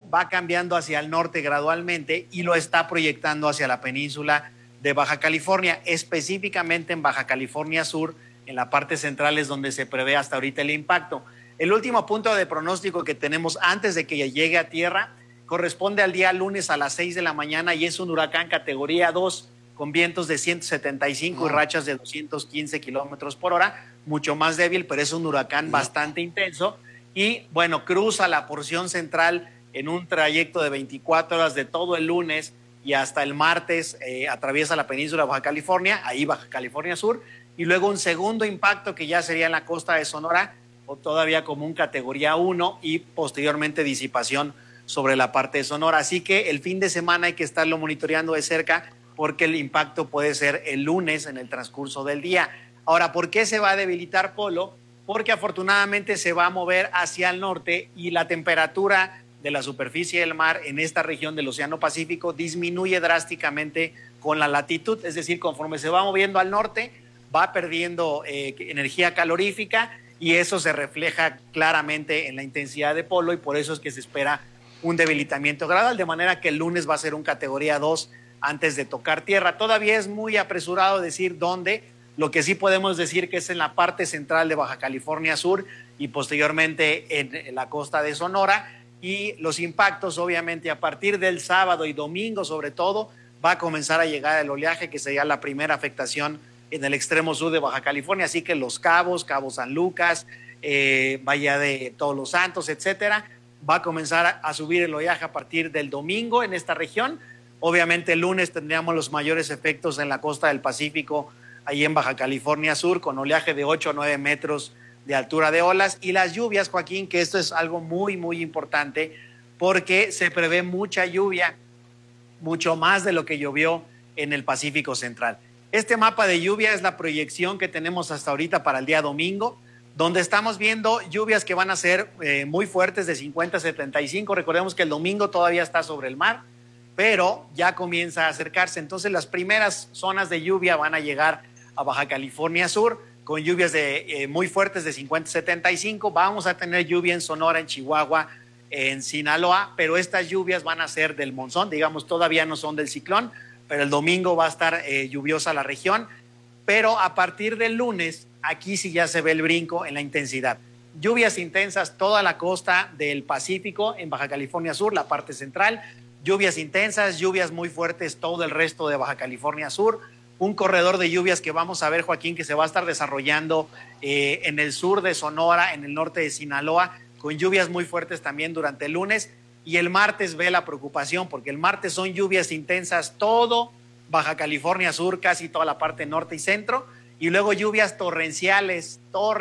va cambiando hacia el norte gradualmente y lo está proyectando hacia la península de Baja California, específicamente en Baja California Sur, en la parte central es donde se prevé hasta ahorita el impacto. El último punto de pronóstico que tenemos antes de que llegue a tierra corresponde al día lunes a las 6 de la mañana y es un huracán categoría 2 con vientos de 175 y rachas de 215 kilómetros por hora, mucho más débil, pero es un huracán bastante intenso. Y bueno, cruza la porción central en un trayecto de 24 horas de todo el lunes y hasta el martes atraviesa la península de Baja California, ahí Baja California Sur, y luego un segundo impacto que ya sería en la costa de Sonora, o todavía como un categoría 1 y posteriormente disipación sobre la parte de Sonora. Así que el fin de semana hay que estarlo monitoreando de cerca porque el impacto puede ser el lunes en el transcurso del día. Ahora, ¿por qué se va a debilitar Polo? Porque afortunadamente se va a mover hacia el norte y la temperatura de la superficie del mar en esta región del Océano Pacífico disminuye drásticamente con la latitud, es decir, conforme se va moviendo al norte, va perdiendo energía calorífica y eso se refleja claramente en la intensidad de Polo y por eso es que se espera un debilitamiento gradual, de manera que el lunes va a ser un categoría 2 antes de tocar tierra. Todavía es muy apresurado decir dónde, lo que sí podemos decir que es en la parte central de Baja California Sur y posteriormente en la costa de Sonora, y los impactos obviamente a partir del sábado y domingo sobre todo va a comenzar a llegar el oleaje, que sería la primera afectación en el extremo sur de Baja California, así que Los Cabos, Cabo San Lucas, Bahía de Todos los Santos, etcétera, va a comenzar a subir el oleaje a partir del domingo en esta región. Obviamente el lunes tendríamos los mayores efectos en la costa del Pacífico, ahí en Baja California Sur, con oleaje de 8 o 9 metros de altura de olas, y las lluvias, Joaquín, que esto es algo muy, muy importante, porque se prevé mucha lluvia, mucho más de lo que llovió en el Pacífico Central. Este mapa de lluvia es la proyección que tenemos hasta ahorita para el día domingo, donde estamos viendo lluvias que van a ser muy fuertes de 50 a 75. Recordemos que el domingo todavía está sobre el mar, pero ya comienza a acercarse. Entonces las primeras zonas de lluvia van a llegar a Baja California Sur, con lluvias muy fuertes de 50 a 75. Vamos a tener lluvia en Sonora, en Chihuahua, en Sinaloa, pero estas lluvias van a ser del monzón, digamos, todavía no son del ciclón, pero el domingo va a estar lluviosa la región. Pero a partir del lunes, aquí sí ya se ve el brinco en la intensidad. Lluvias intensas toda la costa del Pacífico, en Baja California Sur, la parte central. Lluvias intensas, lluvias muy fuertes todo el resto de Baja California Sur. Un corredor de lluvias que vamos a ver, Joaquín, que se va a estar desarrollando en el sur de Sonora, en el norte de Sinaloa, con lluvias muy fuertes también durante el lunes. Y el martes ve la preocupación, porque el martes son lluvias intensas todo Baja California Sur, casi toda la parte norte y centro, y luego lluvias torrenciales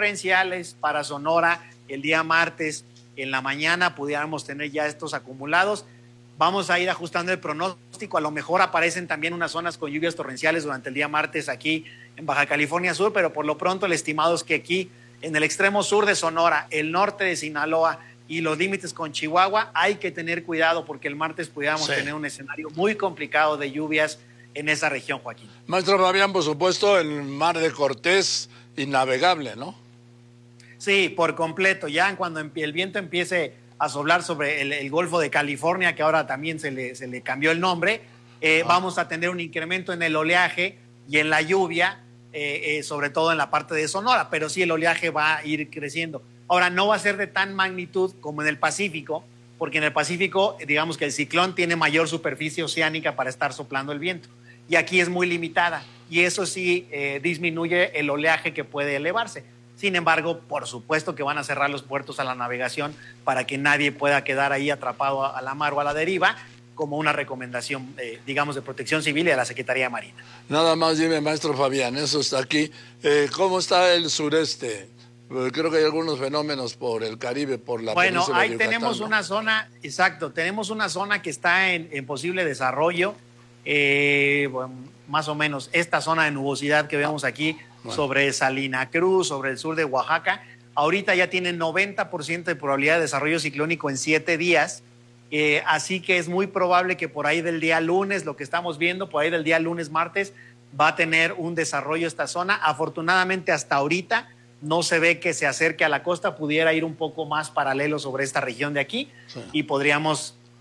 para Sonora el día martes. En la mañana pudiéramos tener ya estos acumulados. Vamos a ir ajustando el pronóstico, a lo mejor aparecen también unas zonas con lluvias torrenciales durante el día martes aquí en Baja California Sur, pero por lo pronto el estimado es que aquí en el extremo sur de Sonora, el norte de Sinaloa y los límites con Chihuahua hay que tener cuidado porque el martes pudiéramos tener un escenario muy complicado de lluvias en esa región, Joaquín. Maestro Fabián, por supuesto, el mar de Cortés innavegable, ¿no? Sí, por completo, ya cuando el viento empiece a soplar sobre el Golfo de California, que ahora también se le cambió el nombre, vamos a tener un incremento en el oleaje y en la lluvia, sobre todo en la parte de Sonora, pero sí el oleaje va a ir creciendo. Ahora, no va a ser de tan magnitud como en el Pacífico, porque en el Pacífico, digamos que el ciclón tiene mayor superficie oceánica para estar soplando el viento, y aquí es muy limitada, y eso sí disminuye el oleaje que puede elevarse. Sin embargo, por supuesto que van a cerrar los puertos a la navegación para que nadie pueda quedar ahí atrapado a la mar o a la deriva, como una recomendación, digamos, de Protección Civil y de la Secretaría de Marina. Nada más dime, maestro Fabián, eso está aquí. ¿Cómo está el sureste? Creo que hay algunos fenómenos por el Caribe, por la península de Yucatán. Bueno, ahí tenemos una zona, exacto, tenemos una zona que está en posible desarrollo, bueno, más o menos esta zona de nubosidad que vemos aquí, sobre Salina Cruz, sobre el sur de Oaxaca, ahorita ya tiene 90% de probabilidad de desarrollo ciclónico en 7 días, así que es muy probable que por ahí del día lunes, lo que estamos viendo, por ahí del día lunes, martes, va a tener un desarrollo esta zona. Afortunadamente hasta ahorita no se ve que se acerque a la costa, pudiera ir un poco más paralelo sobre esta región de aquí, y podríamos